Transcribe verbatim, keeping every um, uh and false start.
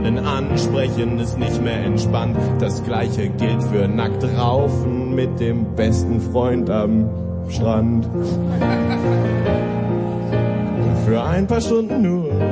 Freundin ansprechen ist nicht mehr entspannt. Das gleiche gilt für nackt raufen mit dem besten Freund am Strand. Für ein paar Stunden nur.